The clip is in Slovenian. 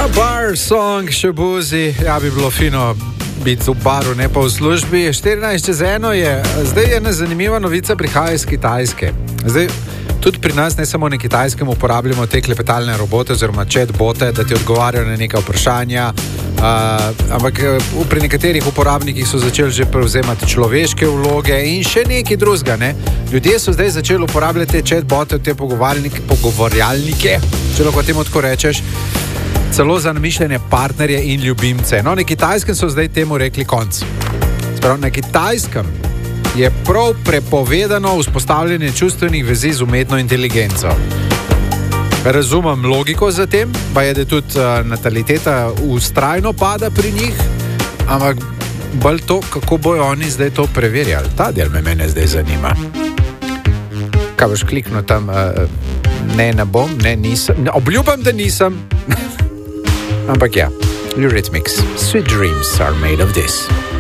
Bar song, še bozi, ja bi bilo fino biti v baru, ne pa v službi. 14:01 je, zdaj je ena zanimiva novica, prihaja iz Kitajske. Zdaj, tudi pri nas, ne samo na Kitajskem, uporabljamo te klepetalne robote oziroma chatbote, da ti odgovarjajo na neka vprašanja, ampak pri nekaterih uporabnikih so začeli že prevzemati človeške vloge in še nekaj drugega, ne. Ljudje so zdaj začeli uporabljati te chatbote, te pogovarjalnike, če lahko temu tako rečeš, celo za namišljene partnerje in ljubimce. No, na Kitajskem so zdaj temu rekli konc. Sprav, na Kitajskem je prav prepovedano vzpostavljanje čustvenih vezi z umetno inteligenco. Razumem logiko za tem, pa je, da tudi nataliteta vztrajno pada pri njih, ampak bolj to, kako bojo oni zdaj to preverjali. Ta del mene zdaj zanima. Kaj boš kliknil tam, ne bom, ne nisem, obljubam, da nisem. Ampak ja, Eurythmics, Sweet Dreams are made of this.